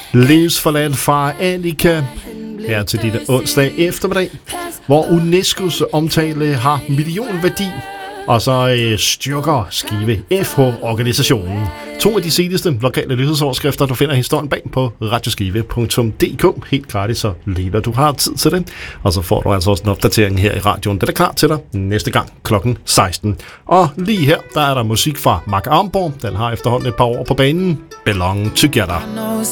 Livsforladt fra Annika her til denne onsdag eftermiddag, hvor UNESCO's omtale har millionværdi, og så styrker Skive FH-organisationen. 2 af de seneste lokale nyhedsoverskrifter, du finder historien bag på radioskive.dk. Helt gratis, så lige du har tid til det. Og så får du altså også en opdatering her i radioen. Den er klar til dig næste gang klokken 16. Og lige her, der er der musik fra Mark Armborg. Den har efterhånden et par år på banen. Belong Together.